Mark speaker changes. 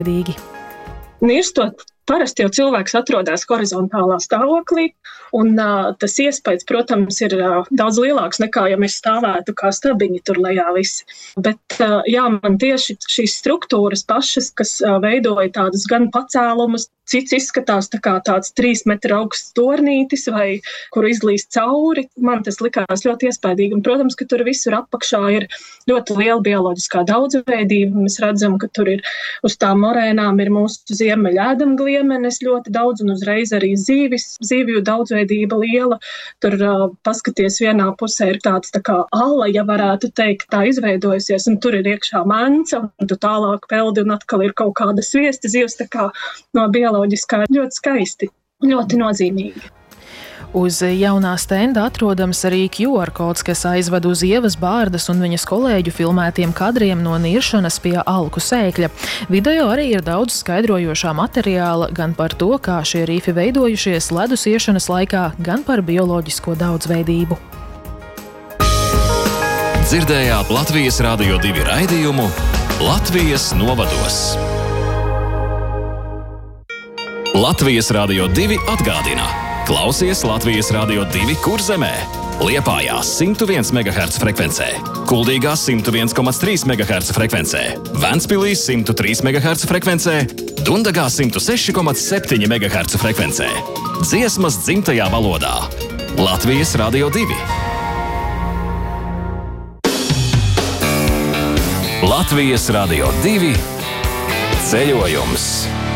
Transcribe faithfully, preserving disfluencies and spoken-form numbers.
Speaker 1: daudzveidīgi.
Speaker 2: Nirstot, parasti jau cilvēks atrodas horizontālā stāvoklī, un uh, tas iespējas, protams, ir uh, daudz lielāks nekā, ja mēs stāvētu kā stabiņi tur lejā visi. Bet, uh, jā, man tieši šīs struktūras pašas, kas uh, veidoja tādus gan pacēlumus, cits izskatās tā kā tāds trīs metru augsts tornītis, vai kuru izlīst cauri, man tas likās ļoti iespējīgi. Un, protams, ka tur visur apakšā ir ļoti liela bioloģiskā daudzveidība. Mēs redzam, ka tur ir uz tām morēnām ir mūsu ziemeļa ēdamgliemenes ļoti daudz, un uzreiz arī zīvis, zīvju daudzveidība liela. Tur uh, paskaties, vienā pusē ir tāds tā kā ala, ja varētu teikt, tā izveidojusies, un tur ir iekšā menca, un tu tālāk peldi, un atkal ir kaut kāda sviesta zivs, tā kā no bioloģiskā ļoti skaisti, ļoti nozīmīgi.
Speaker 1: Uz jaunā stenda atrodams arī Q R kods, kas aizved uz Ievas Bārdas un viņas kolēģu filmētiem kadriem no niršanas pie alku sēkļa. Video arī ir daudz skaidrojošā materiāla gan par to, kā šie rīfi veidojušies ledus iešanas laikā, gan par bioloģisko daudzveidību.
Speaker 3: Dzirdējāt Latvijas Radio divi raidījumu Latvijas novados. Latvijas Radio divi atgādina. Klausies Latvijas Radio divi Kurzemē, Liepājā simt viens megaherca frekvencē, Kuldīgā simt viens komats trīs megaherca frekvencē, Ventspilī simt trīs megaherca frekvencē, Dundagā simt seši komats septiņi megaherca frekvencē. Dziesmas dzimtajā valodā. Latvijas Radio divi. Latvijas Radio divi ceļojums.